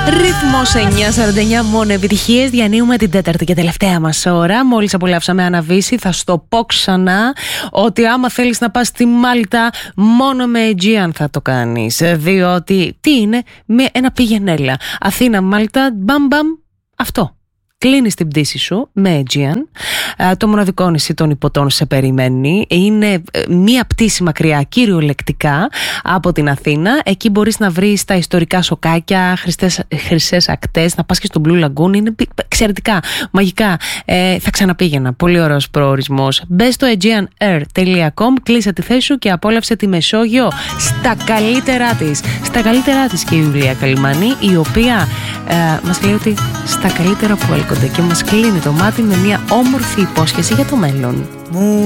Ρυθμός 9:49, μόνο επιτυχίες. Διανύουμε την τέταρτη και τελευταία μας ώρα. Μόλις απολαύσαμε Αναβίση, θα στο πω ξανά ότι άμα θέλεις να πας στη Μάλτα, μόνο με Aegean θα το κάνεις. Διότι τι είναι, με ένα πηγενέλα. Αθήνα, Μάλτα, μπαμ, αυτό. Κλείνεις την πτήση σου με Aegean. Το μοναδικό νησί των Ιππωτών σε περιμένει. Είναι μία πτήση μακριά, κυριολεκτικά, από την Αθήνα. Εκεί μπορείς να βρεις τα ιστορικά σοκάκια, χρυσές ακτές, να πας και στο Blue Lagoon. Είναι εξαιρετικά, μαγικά. Θα ξαναπήγαινα. Πολύ ωραίος προορισμός. Μπες στο aegeanair.com, κλείσε τη θέση σου και απόλαυσε τη Μεσόγειο στα καλύτερά της. Στα καλύτερά της και η Ιουλία Καλυμάνη, η οποία μας λέει ότι στα καλύτερα που έλκονται, και μας κλείνει το μάτι με μια όμορφη υπόσχεση για το μέλλον.